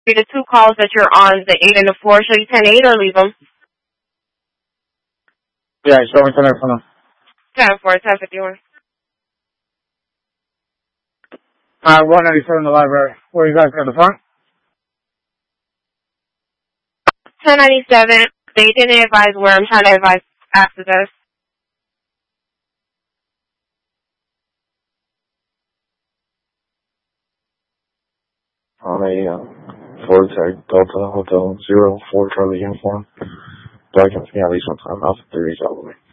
the two calls that you're on, the 8 and the 4. Show you 10-8 or leave them? Yeah, show me telephone. 10-4, 10-51. 197 in the library. Where are you guys at the front? 1097. They didn't advise where. I'm trying to advise after this. On a Vortex Delta Hotel 04 Charlie uniform. Black and at least one time. Alpha 3 is out of the way.